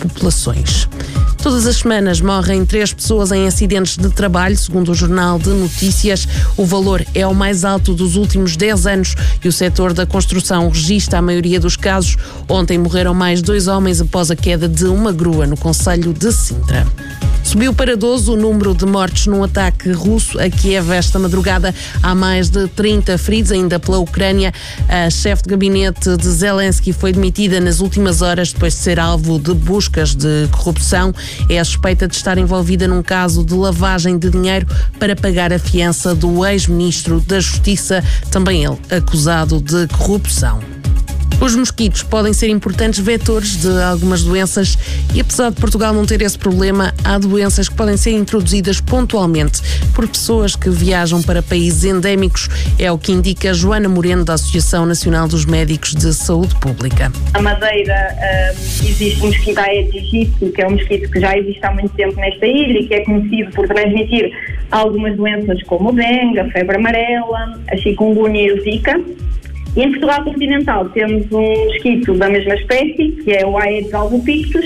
populações. Todas as semanas morrem 3 pessoas em acidentes de trabalho, segundo o Jornal de Notícias. O valor é o mais alto dos últimos 10 anos e o setor da construção registra a maioria dos casos. Ontem morreram mais 2 homens após a queda de uma grua no concelho de Sintra. Subiu para 12 o número de mortes num ataque russo a Kiev esta madrugada. Há mais de 30 feridos ainda pela Ucrânia. A chefe de gabinete de Zelensky foi demitida nas últimas horas depois de ser alvo de buscas de corrupção. É suspeita de estar envolvida num caso de lavagem de dinheiro para pagar a fiança do ex-ministro da Justiça, também ele acusado de corrupção. Os mosquitos podem ser importantes vetores de algumas doenças e, apesar de Portugal não ter esse problema, há doenças que podem ser introduzidas pontualmente por pessoas que viajam para países endémicos. É o que indica Joana Moreno, da Associação Nacional dos Médicos de Saúde Pública. Na Madeira existe o mosquito Aedes aegypti, que é um mosquito que já existe há muito tempo nesta ilha e que é conhecido por transmitir algumas doenças como o dengue, a febre amarela, a chikungunya e o zika. E em Portugal continental temos um mosquito da mesma espécie, que é o Aedes albopictus,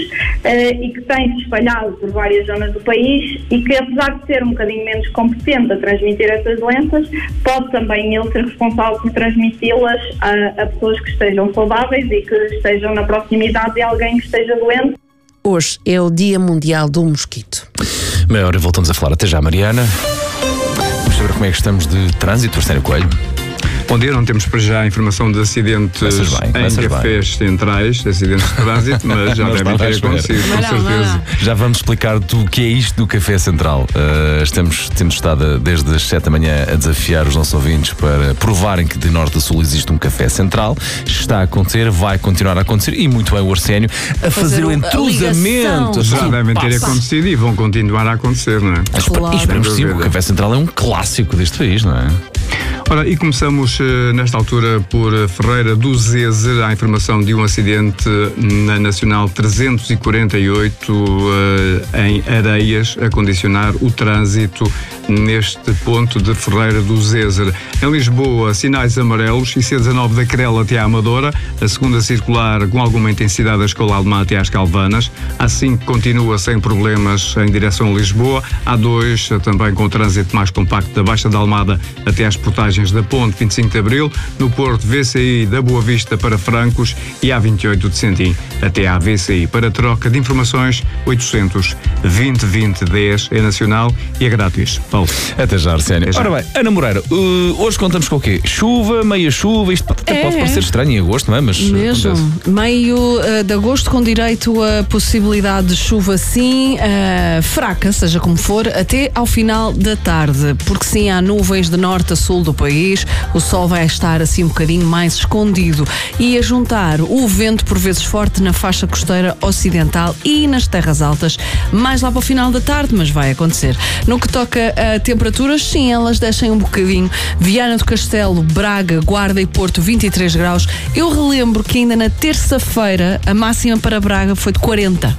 e que tem-se espalhado por várias zonas do país e que, apesar de ser um bocadinho menos competente a transmitir essas doenças, pode também ele ser responsável por transmiti-las a pessoas que estejam saudáveis e que estejam na proximidade de alguém que esteja doente. Hoje é o Dia Mundial do Mosquito. Meia hora e voltamos a falar. Até já, Mariana. Vamos saber como é que estamos de trânsito, Arsénio Coelho. Bom dia, não temos para já a informação de acidentes em cafés centrais, acidentes de trânsito, mas já devem ter acontecido, com certeza. Já vamos explicar o que é isto do Café Central. Temos estado desde as 7 da manhã a desafiar os nossos ouvintes para provarem que de norte a sul existe um Café Central. Está a acontecer, vai continuar a acontecer e muito bem o Arsénio a fazer o entrosamento. Já devem ter acontecido e vão continuar a acontecer, não é? Claro. E esperemos sim, o Café Central é um clássico deste país, não é? Ora, e começamos nesta altura por Ferreira do Zezer. Há informação de um acidente na Nacional 348 em Areias, a condicionar o trânsito neste ponto de Ferreira do Zezer. Em Lisboa, sinais amarelos, IC19 da Crela até à Amadora, a segunda circular com alguma intensidade da Escola Alemã até às Calvanas, A5 continua sem problemas em direção a Lisboa, A2 também com o trânsito mais compacto da Baixa da Almada até às portagens da Ponte 25 de Abril, no Porto VCI da Boa Vista para Francos e A28 de Sentim até à VCI. Para troca de informações, 800 20 20 10 é nacional e é grátis. Paulo. Até já, Arsénio. Ora bem, Ana Moreira, hoje contamos com o quê? Chuva, meia chuva, isto pode parecer estranho em agosto, não é? Mas mesmo, meio de agosto com direito a possibilidade de chuva sim, fraca, seja como for, até ao final da tarde, porque sim, há nuvens de norte a sul do país, o sol vai estar assim um bocadinho mais escondido e a juntar o vento por vezes forte na faixa costeira ocidental e nas terras altas, mais lá para o final da tarde, mas vai acontecer. No que toca a temperaturas, sim, elas descem um bocadinho. Viana do Castelo, Braga, Guarda e Porto, 23 graus. Eu relembro que ainda na terça-feira a máxima para Braga foi de 40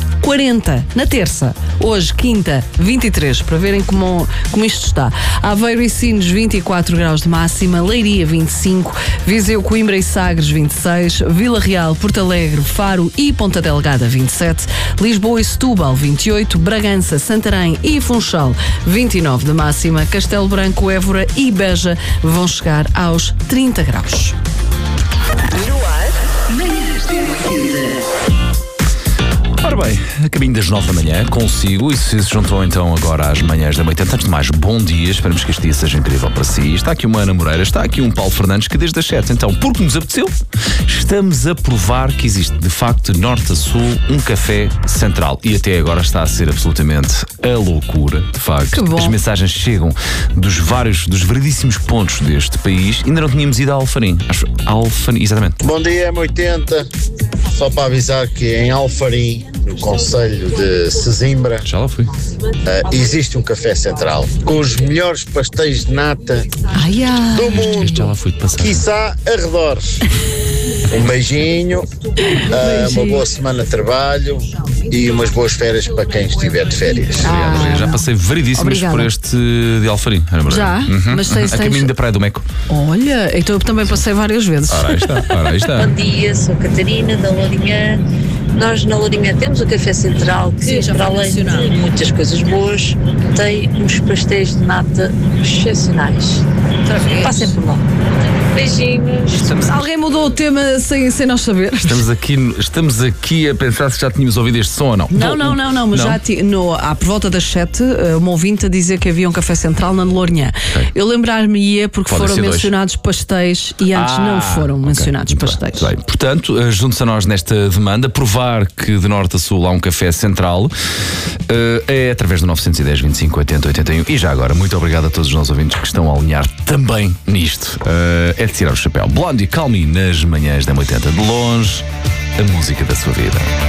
na terça. Hoje, quinta, 23, para verem como isto está. Aveiro e Sines, 24 graus de máxima. Leiria, 25. Viseu, Coimbra e Sagres, 26. Vila Real, Porto Alegre, Faro e Ponta Delgada, 27. Lisboa e Setúbal, 28. Bragança, Santarém e Funchal, 29 de máxima. Castelo Branco, Évora e Beja vão chegar aos 30 graus. No ar, manhãs da 80. Ora bem, a caminho das 9 da manhã, consigo, e se juntam então agora às manhãs da 80, antes de mais, bom dia, esperamos que este dia seja incrível para si. Está aqui uma Ana Moreira, está aqui um Paulo Fernandes, que desde as 7, então, porque nos apeteceu, estamos a provar que existe, de facto, de norte a sul, um café central. E até agora está a ser absolutamente a loucura, de facto. As mensagens chegam dos variedíssimos pontos deste país. Ainda não tínhamos ido a Alfarim. Alfarim, exatamente. Bom dia, M80. Só para avisar que em Alfarim, no concelho de Sesimbra, já lá fui. Existe um café central com os melhores pastéis de nata do mundo, já lá fui de passar. quiçá arredores. Um beijinho, uma boa semana de trabalho e umas boas férias para quem estiver de férias. Já passei variedíssimas por este de Alfarim. Já? Mas a caminho da Praia do Meco. Olha, então eu também passei várias vezes. Ora, aí está. Bom dia, sou Catarina da Lourinhã. Nós na Lourinhã temos o Café Central, que Sim, já para foi além mencionado. de muitas coisas boas, tem uns pastéis de nata excepcionais. Passem por lá. Beijinhos. Alguém mudou o tema sem nós saber. Estamos aqui a pensar se já tínhamos ouvido este som ou não. Não, mas já há por volta das 7, uma ouvinte a dizer que havia um Café Central na Lourinhã. Ok. Eu lembrar-me-ia porque Podem foram ser dois. mencionados pastéis e antes não foram mencionados Muito pastéis. bem. Portanto, junte-se a nós nesta demanda, provar que de norte a sul há um Café Central, é através do 910 25 80 81. E já agora, muito obrigado a todos os nossos ouvintes que estão a alinhar também nisto. É de tirar o chapéu. Blondie, Call Me nas manhãs da 80, de longe, a música da sua vida.